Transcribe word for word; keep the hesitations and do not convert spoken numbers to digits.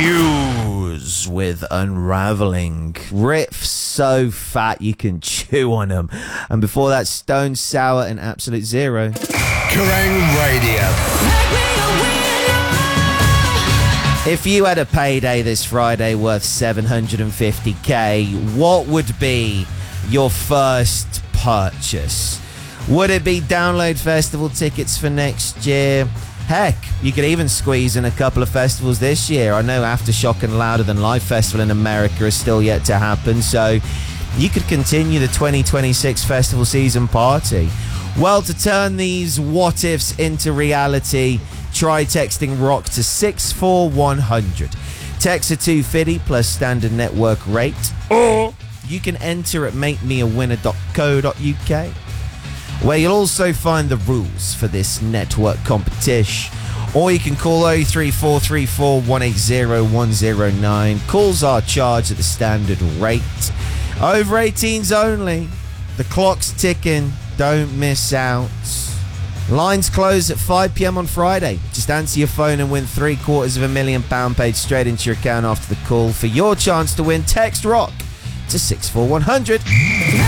Muse with Unraveling. Riffs so fat you can chew on them. And before that, Stone Sour and Absolute Zero. Kerrang Radio. If you had a payday this Friday worth seven hundred fifty k, what would be your first purchase? Would it be download festival tickets for next year? Heck, you could even squeeze in a couple of festivals this year. I know Aftershock and Louder Than Life Festival in America is still yet to happen, so you could continue the twenty twenty-six festival season party. Well, to turn these what-ifs into reality, try texting ROCK to six four one hundred. Text a two fifty plus standard network rate, or you can enter at make me a winner dot co dot uk, where you'll also find the rules for this network competition. Or you can call oh three four three four, one eight zero, one zero nine. Calls are charged at the standard rate. Over eighteens only. The clock's ticking. Don't miss out. Lines close at five p.m. on Friday. Just answer your phone and win three quarters of a million pound paid straight into your account after the call. For your chance to win, text ROCK to six four one hundred.